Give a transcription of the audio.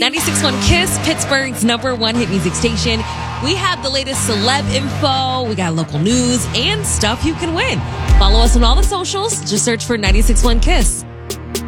96.1 Kiss, Pittsburgh's #1 hit music station. We have the latest celeb info. We got local news and stuff you can win. Follow us on all the socials. Just search for 96.1 Kiss.